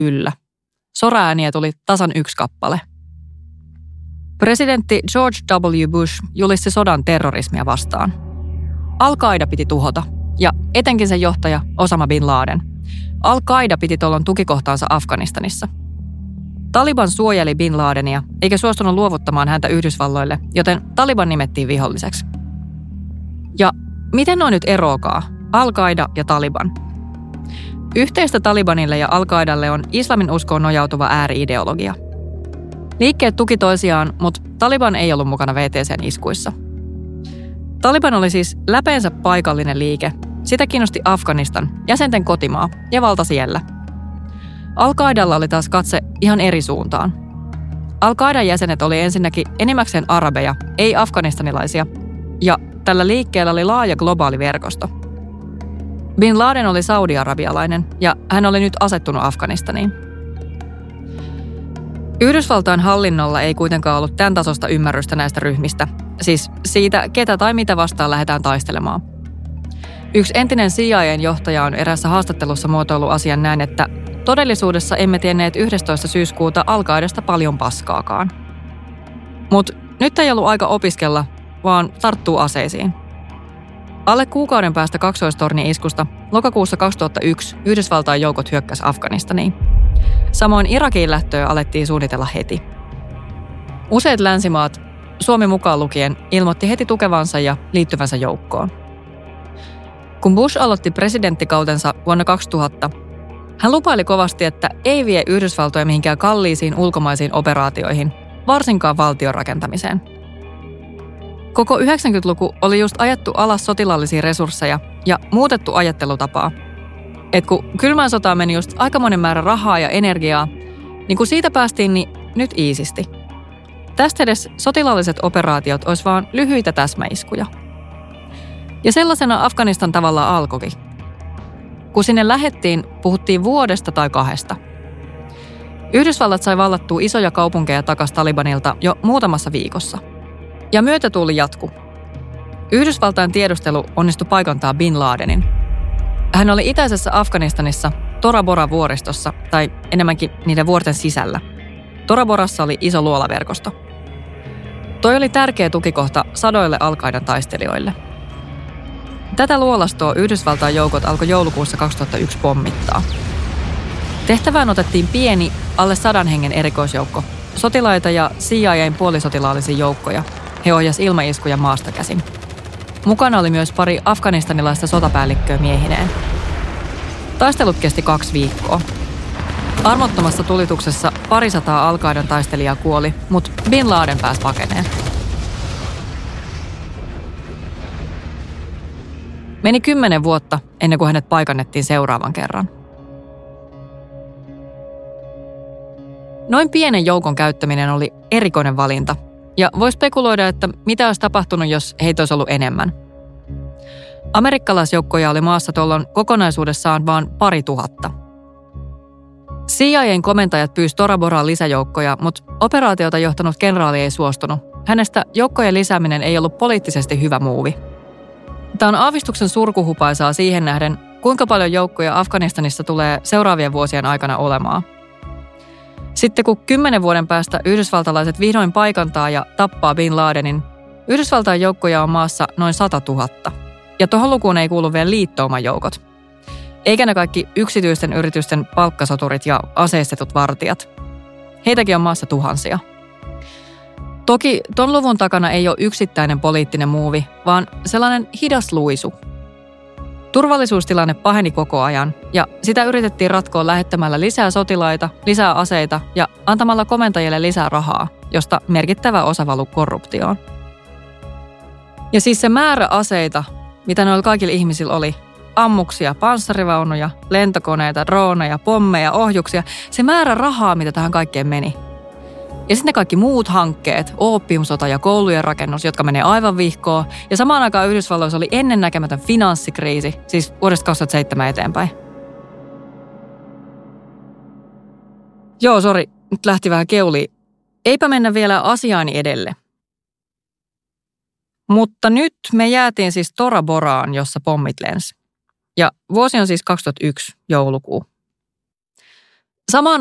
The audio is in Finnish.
yllä. Soraääniä tuli tasan 1 kappale. Presidentti George W. Bush julisti sodan terrorismia vastaan. Al-Qaida piti tuhota, ja etenkin sen johtaja Osama bin Laden. Al-Qaida piti tuolloin tukikohtaansa Afganistanissa. Taliban suojeli bin Ladenia eikä suostunut luovuttamaan häntä Yhdysvalloille, joten Taliban nimettiin viholliseksi. Ja miten noin nyt eroakaan, Al-Qaida ja Taliban? Yhteistä Talibanille ja Al-Qaidalle on islamin uskoon nojautuva ääri-ideologia. Liikkeet tuki toisiaan, mutta Taliban ei ollut mukana VTC:n iskuissa. Taliban oli siis läpeensä paikallinen liike. Sitä kiinnosti Afganistan, jäsenten kotimaa ja valta siellä. Al-Qaidalla oli taas katse ihan eri suuntaan. Al-Qaidan jäsenet oli ensinnäkin enimmäkseen arabeja, ei afganistanilaisia, ja tällä liikkeellä oli laaja globaali verkosto. Bin Laden oli saudi-arabialainen ja hän oli nyt asettunut Afganistaniin. Yhdysvaltain hallinnolla ei kuitenkaan ollut tämän tasosta ymmärrystä näistä ryhmistä, siis siitä, ketä tai mitä vastaan lähdetään taistelemaan. Yksi entinen CIA:n johtaja on eräässä haastattelussa muotoillut asian näin, että todellisuudessa emme tienneet 11. syyskuuta Al-Qaidasta paljon paskaakaan. Mut nyt ei ollut aika opiskella, vaan tarttuu aseisiin. Alle kuukauden päästä kaksoistorni-iskusta lokakuussa 2001 Yhdysvaltain joukot hyökkäsi Afganistaniin. Samoin Irakiin lähtöä alettiin suunnitella heti. Useat länsimaat, Suomi mukaan lukien, ilmoitti heti tukevansa ja liittyvänsä joukkoon. Kun Bush aloitti presidenttikautensa vuonna 2000, hän lupaili kovasti, että ei vie Yhdysvaltoja mihinkään kalliisiin ulkomaisiin operaatioihin, varsinkaan valtion rakentamiseen. Koko 90-luku oli just ajettu alas sotilaallisia resursseja ja muutettu ajattelutapaa. Et kun kylmään sotaan meni just aikamoinen määrä rahaa ja energiaa, niin kun siitä päästiin, niin nyt iisisti. Tästä edes sotilaalliset operaatiot olisi vaan lyhyitä täsmäiskuja. Ja sellaisena Afganistan tavallaan alkoikin. Kun sinne lähettiin, puhuttiin vuodesta tai 2. Yhdysvallat sai vallattua isoja kaupunkeja takas Talibanilta jo muutamassa viikossa. Ja myötätuuli jatkui. Yhdysvaltain tiedustelu onnistui paikantaa bin Ladenin. Hän oli itäisessä Afganistanissa Tora Bora-vuoristossa, tai enemmänkin niiden vuorten sisällä. Tora Borassa oli iso luolaverkosto. Toi oli tärkeä tukikohta sadoille Al-Qaidan taistelijoille. Tätä luolastoa Yhdysvaltain joukot alkoi joulukuussa 2001 pommittaa. Tehtävään otettiin pieni, alle 100 hengen erikoisjoukko, sotilaita ja CIA:n puolisotilaallisia joukkoja. He ohjasivat ilmaiskuja maasta käsin. Mukana oli myös pari afganistanilaista sotapäällikköä miehineen. Taistelut kesti 2 viikkoa. Armottomassa tulituksessa 200 Al-Qaidan taistelijaa kuoli, mutta bin Laden pääsi pakeneen. Meni 10 vuotta ennen kuin hänet paikannettiin seuraavan kerran. Noin pienen joukon käyttäminen oli erikoinen valinta, ja voi spekuloida, että mitä olisi tapahtunut, jos heitä olisi ollut enemmän. Amerikkalaisjoukkoja oli maassa tuolloin kokonaisuudessaan vain 2000. CIA:n komentajat pyysi Tora Boraan lisäjoukkoja, mutta operaatiota johtanut kenraali ei suostunut. Hänestä joukkojen lisääminen ei ollut poliittisesti hyvä muuvi. Tämä on aavistuksen surkuhupaisaa siihen nähden, kuinka paljon joukkoja Afganistanissa tulee seuraavien vuosien aikana olemaan. Sitten kun 10 vuoden päästä yhdysvaltalaiset vihdoin paikantaa ja tappaa bin Ladenin, Yhdysvaltain joukkoja on maassa noin 100 000. Ja tuohon lukuun ei kuulu vielä liittoumajoukot. Eikä ne kaikki yksityisten yritysten palkkasoturit ja aseistetut vartijat. Heitäkin on maassa tuhansia. Toki ton luvun takana ei ole yksittäinen poliittinen muuvi, vaan sellainen hidas luisu. Turvallisuustilanne paheni koko ajan ja sitä yritettiin ratkoa lähettämällä lisää sotilaita, lisää aseita ja antamalla komentajille lisää rahaa, josta merkittävä osa valui korruptioon. Ja siis se määrä aseita, mitä noilla kaikilla ihmisillä oli, ammuksia, panssarivaunuja, lentokoneita, drooneja, pommeja, ohjuksia, se määrä rahaa, mitä tähän kaikkeen meni. Ja sitten ne kaikki muut hankkeet, oopiumsota ja koulujen rakennus, jotka menee aivan vihkoon. Ja samaan aikaan Yhdysvalloissa oli ennennäkemätön finanssikriisi, siis vuodesta 2007 eteenpäin. Joo, sori, nyt lähti vähän keuliin. Eipä mennä vielä asiaani edelle. Mutta nyt me jäätiin siis Tora Boraan, jossa pommit lensi. Ja vuosi on siis 2001 joulukuu. Samaan